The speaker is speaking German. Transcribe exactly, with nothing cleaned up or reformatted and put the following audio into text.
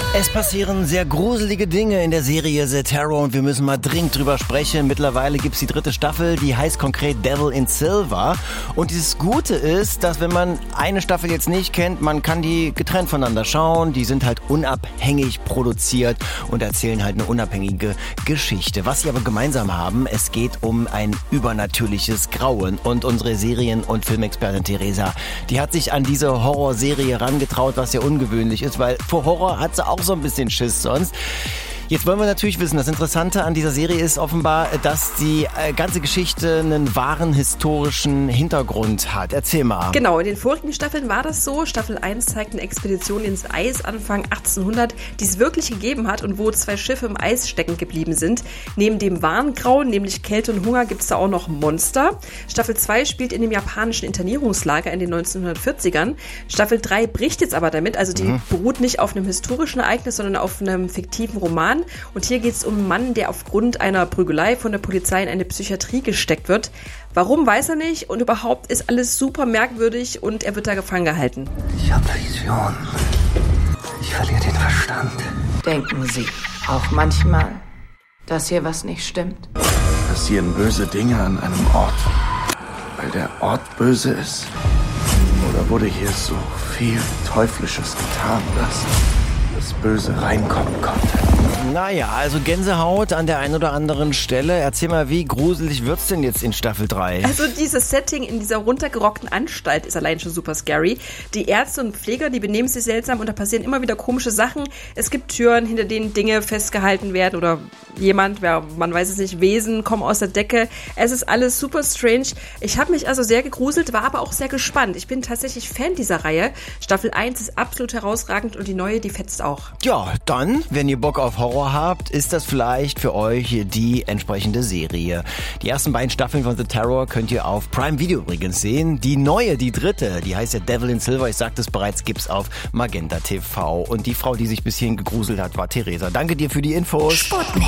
Es passieren sehr gruselige Dinge in der Serie The Terror und wir müssen mal dringend drüber sprechen. Mittlerweile gibt's die dritte Staffel, die heißt konkret Devil in Silver. Und dieses Gute ist, dass wenn man eine Staffel jetzt nicht kennt, man kann die getrennt voneinander schauen. Die sind halt unabhängig produziert und erzählen halt eine unabhängige Geschichte. Was sie aber gemeinsam haben, es geht um ein übernatürliches Grauen. Und unsere Serien- und Filmexpertin Theresa, die hat sich an diese Horrorserie rangetraut, was ja ungewöhnlich ist, weil vor Horror hat sie auch so ein bisschen Schiss sonst. Jetzt wollen wir natürlich wissen, das Interessante an dieser Serie ist offenbar, dass die ganze Geschichte einen wahren historischen Hintergrund hat. Erzähl mal. Genau, in den vorigen Staffeln war das so. Staffel eins zeigt eine Expedition ins Eis Anfang achtzehnhundert, die es wirklich gegeben hat und wo zwei Schiffe im Eis stecken geblieben sind. Neben dem wahren Grauen, nämlich Kälte und Hunger, gibt es da auch noch Monster. Staffel zwei spielt in dem japanischen Internierungslager in den neunzehnhundertvierzigern. Staffel drei bricht jetzt aber damit, also die mhm. beruht nicht auf einem historischen Ereignis, sondern auf einem fiktiven Roman. Und hier geht es um einen Mann, der aufgrund einer Prügelei von der Polizei in eine Psychiatrie gesteckt wird. Warum, weiß er nicht. Und überhaupt ist alles super merkwürdig und er wird da gefangen gehalten. Ich habe Visionen. Ich verliere den Verstand. Denken Sie auch manchmal, dass hier was nicht stimmt? Passieren böse Dinge an einem Ort, weil der Ort böse ist? Oder wurde hier so viel Teuflisches getan, dass das Böse reinkommen konnte? Naja, also Gänsehaut an der einen oder anderen Stelle. Erzähl mal, wie gruselig wird's denn jetzt in Staffel drei? Also dieses Setting in dieser runtergerockten Anstalt ist allein schon super scary. Die Ärzte und Pfleger, die benehmen sich seltsam und da passieren immer wieder komische Sachen. Es gibt Türen, hinter denen Dinge festgehalten werden oder jemand, wer, man weiß es nicht, Wesen kommen aus der Decke. Es ist alles super strange. Ich habe mich also sehr gegruselt, war aber auch sehr gespannt. Ich bin tatsächlich Fan dieser Reihe. Staffel eins ist absolut herausragend und die neue, die fetzt auch. Ja, dann, wenn ihr Bock auf Horror habt, ist das vielleicht für euch die entsprechende Serie. Die ersten beiden Staffeln von The Terror könnt ihr auf Prime Video übrigens sehen. Die neue, die dritte, die heißt ja Devil in Silver, ich sagte es bereits, gibt's auf Magenta T V. Und die Frau, die sich bis hierhin gegruselt hat, war Theresa. Danke dir für die Infos. Sputnik.